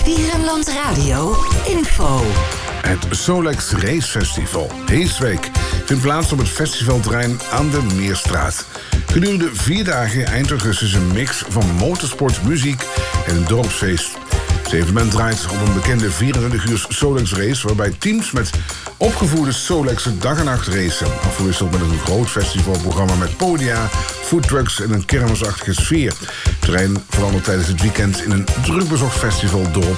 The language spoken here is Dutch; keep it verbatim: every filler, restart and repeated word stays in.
Dierenland Radio info. Het Solex Race Festival Heeswijk vindt plaats op het festivalterrein aan de Meerstraat. Gedurende vier dagen eind augustus een mix van motorsport, muziek en een dorpsfeest. Het evenement draait op een bekende vierentwintig uur Solex race, waarbij teams met opgevoerde Solexen dag en nacht racen. Afgewisseld met een groot festivalprogramma met podia, foodtrucks en een kermisachtige sfeer. Het terrein verandert tijdens het weekend in een druk bezocht festivaldorp